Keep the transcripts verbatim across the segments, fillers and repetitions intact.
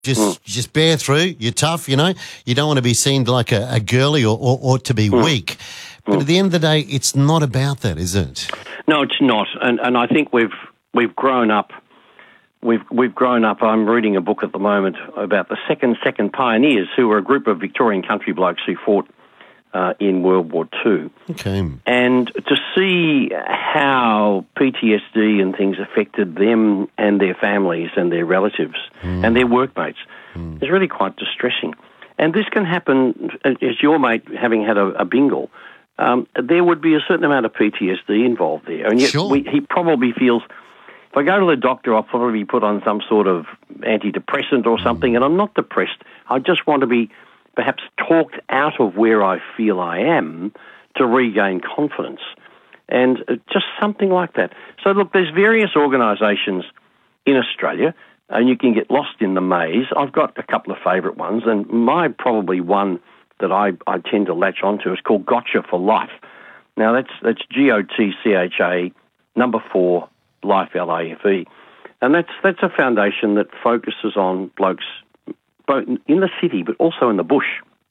Just Mm. just bear through. You're tough, you know. You don't want to be seen like a, a girly or, or, or to be Mm. weak. But Mm. at the end of the day, it's not about that, is it? No, it's not. And and I think we've we've grown up. We've we've grown up. I'm reading a book at the moment about the second second pioneers, who were a group of Victorian country blokes who fought uh, in World War Two. Okay. And to see how P T S D and things affected them and their families and their relatives Mm. and their workmates Mm. is really quite distressing. And this can happen, as your mate having had a, a bingle, um, there would be a certain amount of P T S D involved there. And yet Sure. we, he probably feels, if I go to the doctor, I'll probably be put on some sort of antidepressant or something, and I'm not depressed. I just want to be perhaps talked out of where I feel I am to regain confidence. And uh, just something like that. So, look, there's various organisations in Australia, and you can get lost in the maze. I've got a couple of favourite ones, and my probably one that I, I tend to latch onto is called Gotcha for Life. Now, that's that's G O T C H A, number four, Life, L I F E. And that's that's a foundation that focuses on blokes both in the city but also in the bush.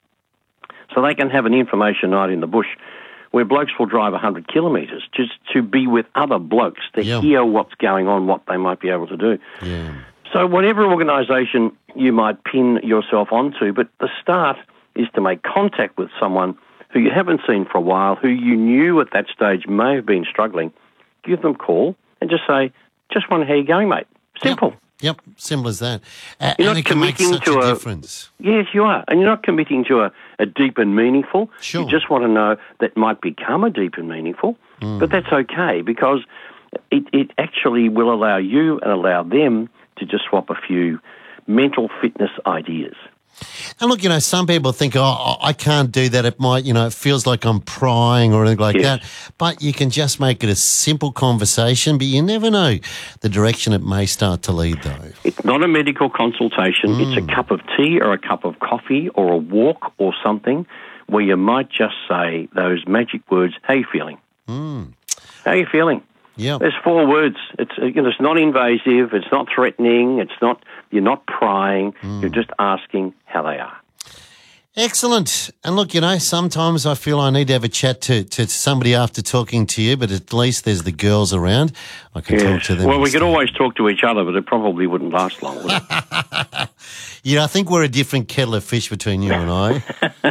So they can have an information night in the bush where blokes will drive one hundred kilometres just to be with other blokes to Yeah. hear what's going on, what they might be able to do. Yeah. So whatever organisation you might pin yourself onto, but the start is to make contact with someone who you haven't seen for a while, who you knew at that stage may have been struggling. Give them a call and just say, just wonder how you're going, mate. Simple. Yep, simple as that. Uh, You're and not it can make committing such to a a- difference. Yes, you are. And you're not committing to a, a deep and meaningful. Sure. You just want to know that might become a deep and meaningful. Mm. But that's okay, because it, it actually will allow you and allow them to just swap a few mental fitness ideas. And look, you know, some people think, oh, I can't do that. It might, you know, it feels like I'm prying or anything like Yes. that. But you can just make it a simple conversation, but you never know the direction it may start to lead, though. It's not a medical consultation. It's a cup of tea or a cup of coffee or a walk or something where you might just say those magic words, how you feeling? Mm. How you feeling? Yeah. There's four words. It's uh, you know, it's not invasive. It's not threatening. It's not. You're not prying. Mm. You're just asking how they are. Excellent. And look, you know, sometimes I feel I need to have a chat to, to somebody after talking to you, but at least there's the girls around. I can talk to them. Well, we could instead. always talk to each other, but it probably wouldn't last long, would it? You know, I think we're a different kettle of fish between you and I.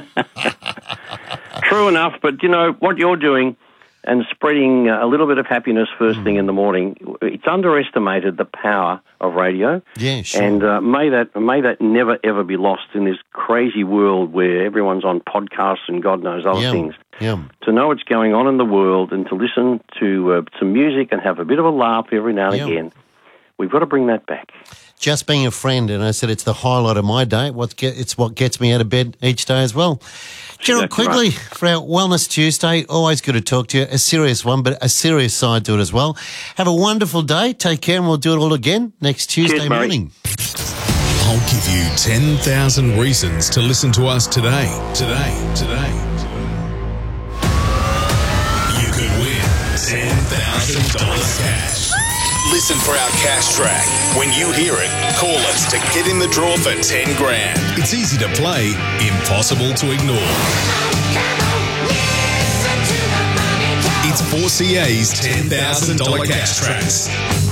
True enough, but you know what you're doing and spreading a little bit of happiness first Mm. thing in the morning. It's underestimated the power of radio. Yeah, sure. And uh, may that may that never ever be lost in this crazy world where everyone's on podcasts and God knows other Yum, things. yum. To know what's going on in the world and to listen to uh, some music and have a bit of a laugh every now and Yum. again, we've got to bring that back. Just being a friend, and I said it's the highlight of my day. What get, it's what gets me out of bed each day as well. Gerald, Exactly quickly, right. for our Wellness Tuesday, always good to talk to you. A serious one, but a serious side to it as well. Have a wonderful day. Take care, and we'll do it all again next Tuesday Cheers, mate. morning. I'll give you ten thousand reasons to listen to us today. Today. Today. You could win ten thousand dollars cash. Listen for our cash track. When you hear it, call us to get in the draw for ten grand. It's easy to play, impossible to ignore. It's four C A's ten thousand dollars cash tracks.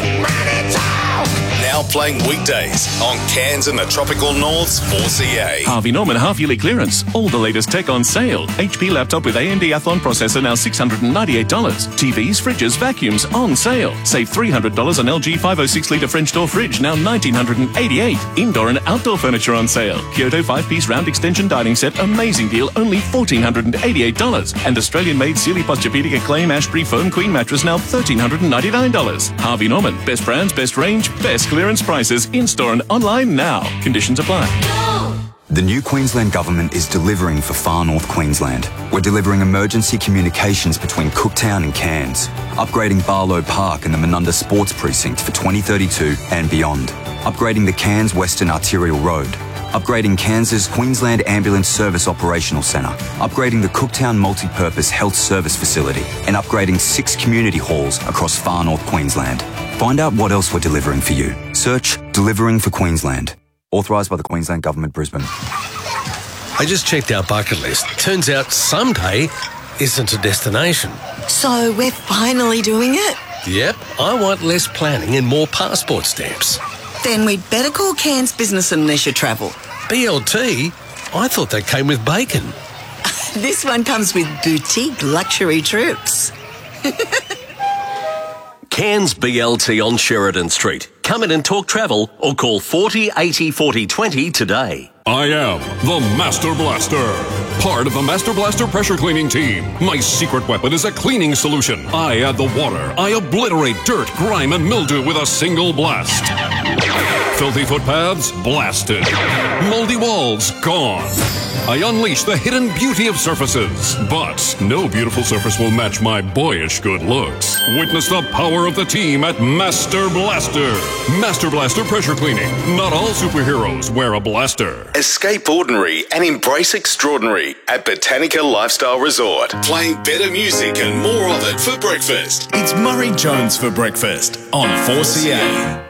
Now playing weekdays on Cairns and the Tropical North's four C A. Harvey Norman half-yearly clearance. All the latest tech on sale. H P laptop with A M D Athlon processor now six hundred ninety-eight dollars. T Vs, fridges, vacuums on sale. Save three hundred dollars on L G five oh six litre French door fridge now one thousand nine hundred eighty-eight dollars. Indoor and outdoor furniture on sale. Kyoto five-piece round extension dining set. Amazing deal, only one thousand four hundred eighty-eight dollars. And Australian-made Sealy Posturepedic Acclaim Ashbury Foam Queen mattress now one thousand three hundred ninety-nine dollars. Harvey Norman. Best brands, best range, best clearance prices. In-store and online now. Conditions apply. The new Queensland Government is delivering for Far North Queensland. We're delivering emergency communications between Cooktown and Cairns, upgrading Barlow Park and the Menunda Sports Precinct for twenty thirty-two and beyond, upgrading the Cairns Western Arterial Road, upgrading Cairns' Queensland Ambulance Service Operational Centre, upgrading the Cooktown Multipurpose Health Service Facility, and upgrading six community halls across Far North Queensland. Find out what else we're delivering for you. Search Delivering for Queensland. Authorised by the Queensland Government, Brisbane. I just checked our bucket list. Turns out someday isn't a destination. So we're finally doing it? Yep, I want less planning and more passport stamps. Then we'd better call Cairns Business and Leisure Travel. B L T? I thought they came with bacon. This one comes with boutique luxury trips. Cairns B L T on Sheridan Street. Come in and talk travel or call forty eighty forty twenty today. I am the Master Blaster, part of the Master Blaster pressure cleaning team. My secret weapon is a cleaning solution. I add the water. I obliterate dirt, grime, and mildew with a single blast. Filthy footpaths, blasted. Moldy walls, gone. I unleash the hidden beauty of surfaces. But no beautiful surface will match my boyish good looks. Witness the power of the team at Master Blaster. Master Blaster pressure cleaning. Not all superheroes wear a blaster. Escape ordinary and embrace extraordinary at Botanica Lifestyle Resort. Playing better music and more of it for breakfast. It's Murray Jones for breakfast on four C A.